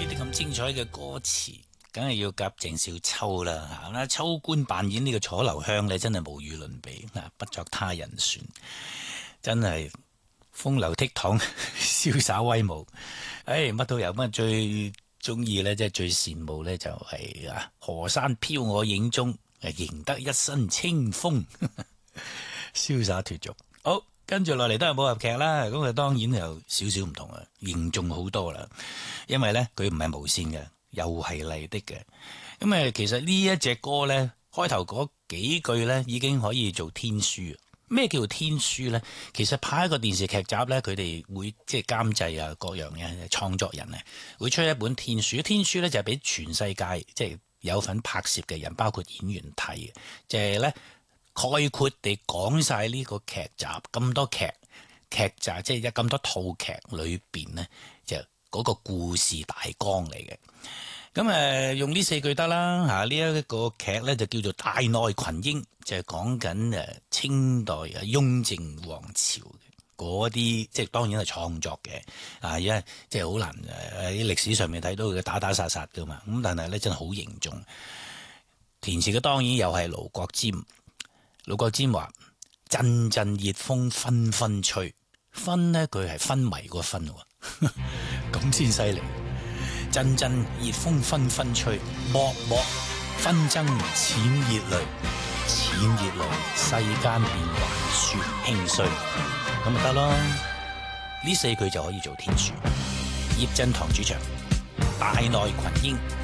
啲咁精彩嘅歌詞，梗係要夾鄭少秋啦吓。秋官扮演呢個楚留香咧，真係無與倫比啊！不作他人選，真係風流倜儻、瀟灑威武。乜都有。乜最中意咧，即係最羨慕咧，就係河山飄我影中，贏得一身清風，瀟灑脫俗。好。跟住落嚟都係武俠劇啦，咁啊當然有少少唔同啊，嚴重好多啦。因為咧佢唔係無線嘅，又係麗的嘅。咁其實呢一隻歌咧，開頭嗰幾句咧已經可以做天書。咩叫天書咧？其實拍一個電視劇集咧，佢哋會即係監製啊，各樣嘅創作人啊，會出一本天書。天書咧就係俾全世界即係有份拍攝嘅人，包括演員睇嘅，就係咧。概括地講晒呢個劇集咁多劇集，即係有咁多套劇裏邊呢，就嗰個故事大綱嚟嘅。咁用呢4句得啦嚇。呢一個劇呢，就叫做《大內群英》，就係講緊清代雍正王朝嗰啲，即係當然係創作嘅因為即係好難喺歷史上面睇到佢打打殺殺噶嘛。咁但係呢，真係好凝重。填詞嘅當然又係盧國沾。盧國沾話：陣陣熱風紛紛吹，紛呢佢係昏迷個昏喎，咁先犀利。陣陣熱風紛紛吹，漠漠紛爭濺熱淚，濺熱淚世間變幻說興衰，咁咪得咯。呢4句就可以做天書。葉振棠主唱，大內群英。